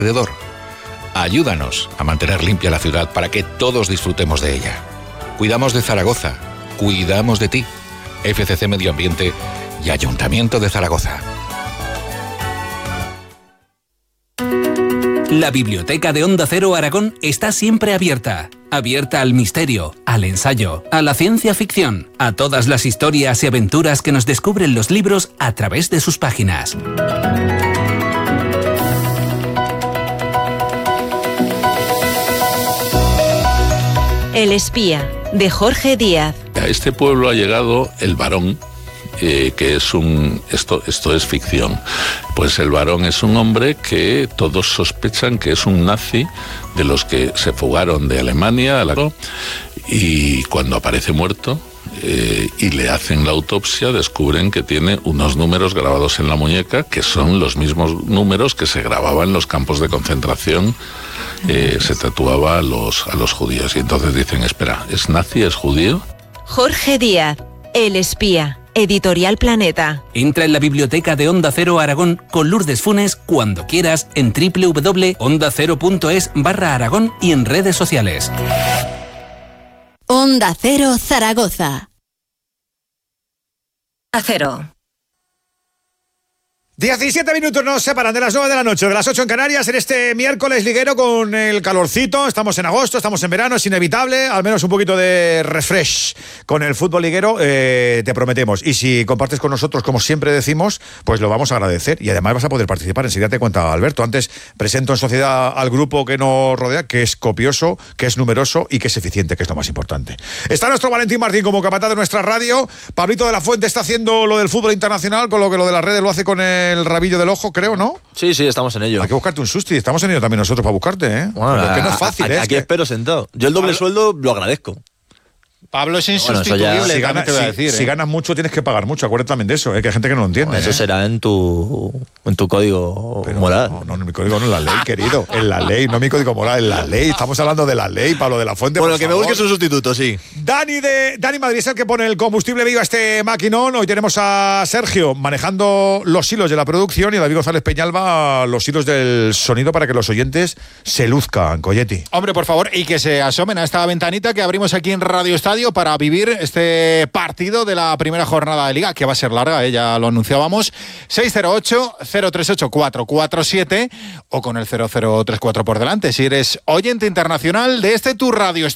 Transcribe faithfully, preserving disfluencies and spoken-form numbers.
alrededor. Ayúdanos a mantener limpia la ciudad para que todos disfrutemos de ella. Cuidamos de Zaragoza, cuidamos de ti. F C C Medio Ambiente y Ayuntamiento de Zaragoza. La biblioteca de Onda Cero Aragón está siempre abierta. Abierta al misterio, al ensayo, a la ciencia ficción, a todas las historias y aventuras que nos descubren los libros a través de sus páginas. El espía, de Jorge Díaz. A este pueblo ha llegado el varón, eh, que es un... Esto, esto es ficción. Pues el varón es un hombre que todos sospechan que es un nazi de los que se fugaron de Alemania a la... y cuando aparece muerto eh, y le hacen la autopsia, descubren que tiene unos números grabados en la muñeca que son los mismos números que se grababan en los campos de concentración. Eh, se tatuaba a los, a los judíos y entonces dicen, espera, ¿es nazi, es judío? Jorge Díaz, El espía, Editorial Planeta. Entra en la biblioteca de Onda Cero Aragón con Lourdes Funes cuando quieras en doble u doble u doble u punto onda cero punto es barra Aragón y en redes sociales. Onda Cero Zaragoza. Acero. diecisiete minutos nos separan de las nueve de la noche, de las ocho en Canarias, en este miércoles liguero con el calorcito. Estamos en agosto, estamos en verano, es inevitable, al menos un poquito de refresh con el fútbol liguero, eh, te prometemos. Y si compartes con nosotros, como siempre decimos, pues lo vamos a agradecer y además vas a poder participar. Enseguida te cuenta Alberto. Antes presento en sociedad al grupo que nos rodea, que es copioso, que es numeroso y que es eficiente, que es lo más importante. Está nuestro Valentín Martín como capataz de nuestra radio. Pablito de la Fuente está haciendo lo del fútbol internacional, con lo que lo de las redes lo hace con el el rabillo del ojo, creo, ¿no? Sí, sí, estamos en ello. Hay que buscarte un susti, estamos en ello también nosotros para buscarte, ¿eh? Bueno, es que no es fácil, a, ¿eh? Aquí es espero sentado. Yo el doble Pablo... sueldo lo agradezco. Pablo es insustituible, bueno, ya... si, gana, te voy a si, decir, si ¿eh? ganas mucho tienes que pagar mucho, acuérdate también de eso, ¿eh? Que hay gente que no lo entiende. Bueno, eso ¿eh? será en tu en tu código Pero moral. No, no, no, mi código no es la ley, querido. En la ley, no mi código moral, en la ley. Estamos hablando de la ley, Pablo de la Fuente. Bueno, por que favor. me busques un sustituto, sí. Dani de Dani Madrid es el que pone el combustible vivo a este maquinón. Hoy tenemos a Sergio manejando los hilos de la producción y a David González Peñalba los hilos del sonido para que los oyentes se luzcan, Coyetti. Hombre, por favor, y que se asomen a esta ventanita que abrimos aquí en Radio Estadio para vivir este partido de la primera jornada de Liga, que va a ser larga, ¿eh? Ya lo anunciábamos. seis cero ocho, cero tres ocho, cuatro cuatro siete o con el cero cero tres cuatro por delante, si eres oyente internacional de este tu Radio Estadio.